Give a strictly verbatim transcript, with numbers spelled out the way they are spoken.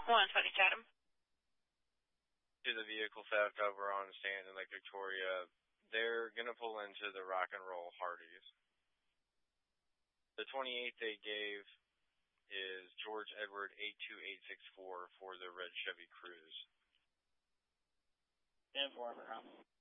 one twenty Chatham. To the vehicle theft over on Stanton and Lake Victoria, they're going to pull into the Rock and Roll Hardee's. The twenty-eighth they gave is George Edward eight two eight six four for the red Chevy Cruze. ten four,